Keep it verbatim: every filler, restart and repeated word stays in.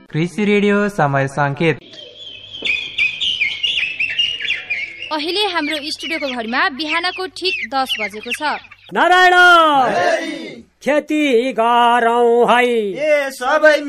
कृषि रेडियो समय संकेत। अहिले हाम्रो स्टुडियोको घडीमा बिहानको ठिक दस बजेको छ। नारायण खेती गरौँ है, ए सबै